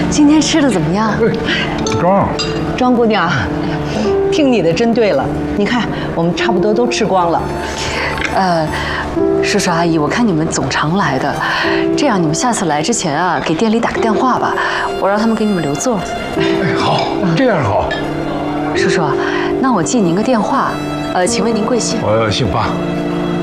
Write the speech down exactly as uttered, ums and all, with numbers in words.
今天吃的怎么样？ 庄， 庄姑娘，听你的真对了。你看，我们差不多都吃光了。 呃，叔叔阿姨，我看你们总常来的，这样你们下次来之前啊，给店里打个电话吧，我让他们给你们留座。 哎，好，这样好。 叔叔，那我记您个电话，呃，请问您贵姓？ 我姓巴。